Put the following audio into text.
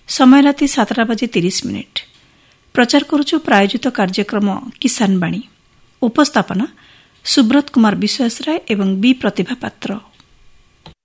समय राति 7:30 प्रचार करुछु प्रायोजित कार्यक्रम किसान बाणी। उपस्थापना सुब्रत कुमार विश्वास राय एवं बी प्रतिभा पात्र।